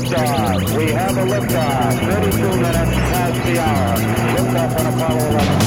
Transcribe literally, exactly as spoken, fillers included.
liftoff. We have a liftoff. thirty-two minutes past the hour. Liftoff on Apollo eleven.